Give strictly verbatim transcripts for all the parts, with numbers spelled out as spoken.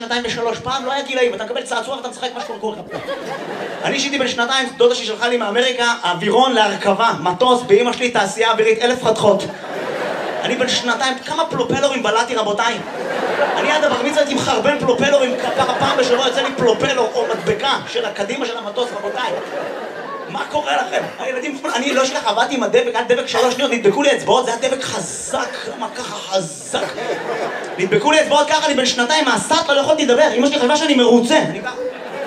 שנתיים ושלוש, פעם לא היה גילאים, אתה מקבל צעצוע ואתה משחק מה שקורה לך. אני שהייתי בן שנתיים, דודה שלי שלחה לי מאמריקה, אווירון להרכבה, מטוס, באמא שלי תעשייה אווירית, אלף חתכות. אני בן שנתיים, כמה פלופלורים בלעתי רבותיי. אני עד הבר מצווה הייתי מחרבן פלופלורים, פעם בשבוע יוצא לי פלופלור או מדבקה של הקדימה של המטוס רבותיי. מה קורה לכם? הילדים, אני לא שלך, עבדתי עם הדבק, היה דבק שלוש שניות, נדבקו לי אצבעות, זה היה דבק חזק, למה ככה חזק? נדבקו לי אצבעות ככה, אני בן שנתיים, מהסת לא יכולתי לדבר, אמא שלי חשבה שאני מרוצה. אני ככה.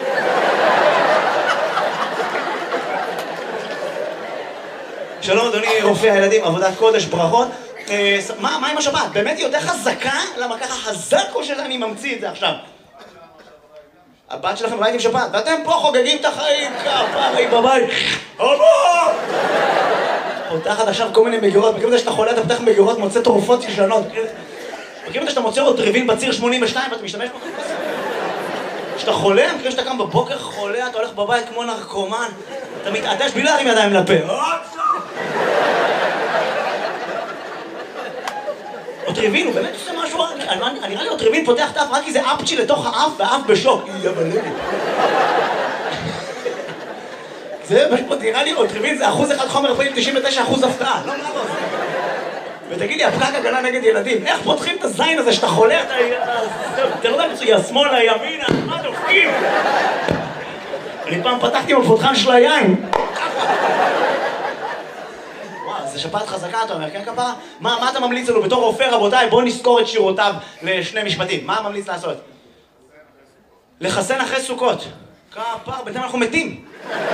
שלום אדוני רופא הילדים, עבודת קודש, ברכות. מה, מה עם השבת? באמת היא יותר חזקה? למה ככה חזק או שאני ממציא את זה עכשיו? הבת שלכם בבית עם שבת, ואתם פה חוגגים את החיים, כפרי בבית. אבא! פותחת עכשיו כל מיני מגירות, מכירים את זה שאתה חולה, אתה פותח מגירות, מוצא תרופות ישנות. מכירים את זה שאתה מוצא עוד טריבין בציר שמונים ושתיים ואתה משתמש בו? כשאתה חולה, מכירים שאתה קם בבוקר חולה, אתה הולך בבית כמו נרקומן, אתה מתעטש בלי להרים ידיים לפה. אוטריבין, הוא באמת עושה משהו, נראה לי אוטריבין פותח את האף רק כי זה אפצ'י לתוך האף והאף בשוק. יא בלבי. זה פשוט נראה לי אוטריבין זה אחוז אחד חומר רפואי תשעים ותשע אחוז הפתעה, לא מה לא זה. ותגיד לי, הפקק הגנה נגד ילדים, איך פותחים את הזין הזה שאתה חולה, אתה לא יודע מצויה, שמאלה, ימינה, מה דופקים? אני פעם פתחתי עם הפותחן של היין. זה שפעת חזקה, אתה אומר, כן כפרה? מה, מה אתה ממליץ לנו בתור רופא, רבותיי? בואו נזכור את שירותיו לשני משפטים. מה ממליץ לעשות? לחסן אחרי סוכות. כפרה, בינתיים אנחנו מתים.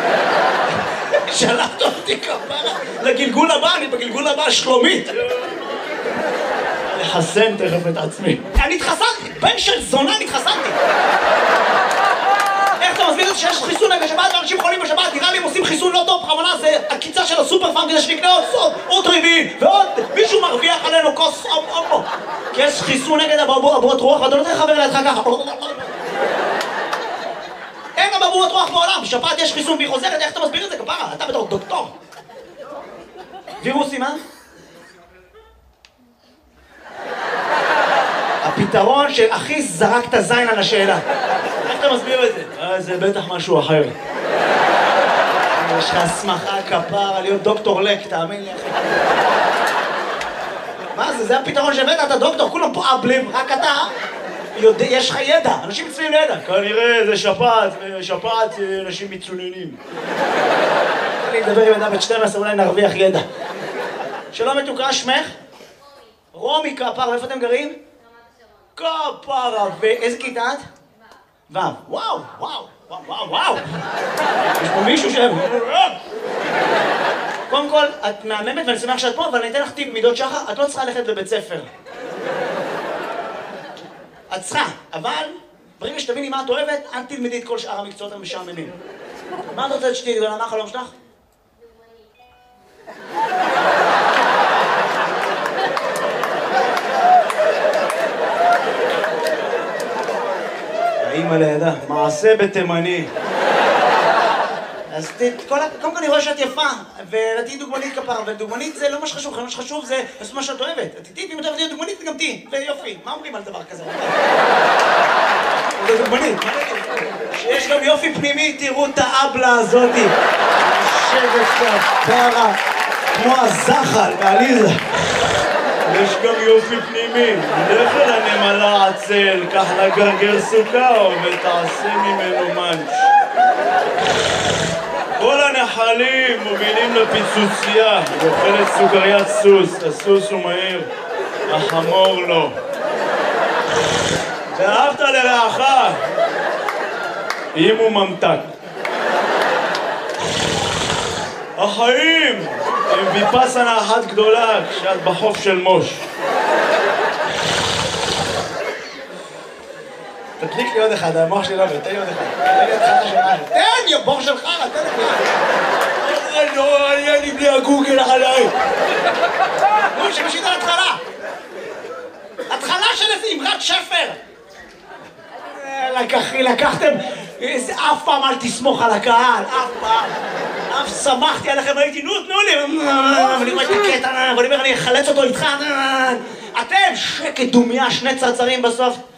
שלחת אותי כפרה לגלגול הבא, אני בגלגול הבא שלומית. לחסן תכף את עצמי. אני התחסנתי, בן של זונה נתחסנתי. איך אתה מסביר את זה שיש חיסון נגד שבת ואנשים חולים בשבת? נראה לי הם עושים חיסון לא טוב, בכוונה זה הקיצה של הסופר פארם כדי שנקנה עוד סוד, עוד טריבין, ועוד מישהו מרוויח עלינו כוס אופו. כי יש חיסון נגד אבעבועות רוח ואתה נותן חבר לידך ככה. אין אבעבועות רוח בעולם, בשבת יש חיסון והיא חוזרת, איך אתה מסביר את זה כפרה? אתה בתור דוקטור. וירוסים, אה? הפתרון שהכי זרק את הזין על השאלה. איך אתה מסביר את זה? אה, זה בטח משהו אחר. יש לך הסמכה כפרה להיות דוקטור לק, תאמין לי אחי. מה זה? זה הפתרון שהבאת, אתה דוקטור, כולם פה אבלים, רק אתה יודע, יש לך ידע, אנשים מצויים לידע. כנראה זה שפעת, שפעת אנשים מצוננים. אני אדבר עם אדם בת שתים עשרה, אולי נרוויח ידע. שלום מתוקה, שמך? רומי כפרה, איפה אתם גרים? כפרה, ואיזה כיתה את? וו, וואו, וואו, וואו, וואו, וואו. יש פה מישהו ש... קודם כל, את מהממת ואני שמח שאת פה, אבל אני אתן לך טיפ מידות שחר, את לא צריכה ללכת לבית ספר. את צריכה, אבל ברגע שתביני מה את אוהבת, אל תלמדי את כל שאר המקצועות המשעממים. מה את רוצה שתהיי גדולה? מה החלום שלך? האמא לידה, מעשה בתימני. אז קודם כל אני רואה שאת יפה, ותהיי דוגמנית כפרה, ודוגמנית זה לא מה שחשוב, מה שחשוב זה לעשות מה שאת אוהבת. תהיי, ואם את אוהבת להיות דוגמנית, גם תהיי, ויופי. מה אומרים על דבר כזה? זה דוגמנית, מה נגיד? שיש גם יופי פנימי, תראו את האבלה הזאתי. יושבת כפרה, כמו הזחל בעליזה. יש גם יופי פנימי, לך אל הנמלה עצל, קח לה גרגר סוכר ותעשה ממנו מנץ'. כל הנחלים מובילים לפיצוצייה, אוכלת סוכריית סוס, הסוס הוא מהיר, החמור לא. ואהבת לרעך, אם הוא ממתק. החיים הם ויפאסנה אחת גדולה כשאת בחוף של מוש. תדליק לי עוד אחד, המוח שלי לא עובד, תן לי עוד אחד. תן לי עוד אחד השמיים. תן, יא בור שלך, תן לי. לא, אין לי בלי הגוגל עליי. נו, שמשית על התחלה. התחלה של איזה אמרת שפר. לקחתם, אף פעם אל תסמוך על הקהל, אף פעם. אף שמחתי עליכם, הייתי, נו, תנו לי. ואני רואה את הקטע, ואני אומר, אני אחלץ אותו איתך. אתם, שקט דומיה, שני צרצרים בסוף.